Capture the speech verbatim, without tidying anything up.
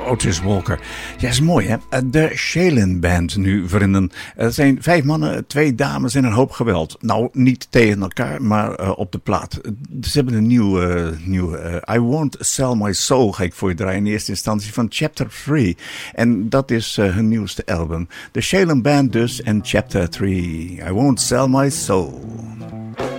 Otis Walker. Ja, is mooi hè. De Shaolin Band nu, vrienden. Het zijn vijf mannen, twee dames en een hoop geweld. Nou, niet tegen elkaar, maar uh, op de plaat. Ze hebben een nieuw, uh, nieuw uh, I Won't Sell My Soul ga ik voor je draaien in eerste instantie van Chapter three. En dat is uh, hun nieuwste album. De Shaolin Band dus en Chapter three. I Won't Sell My Soul.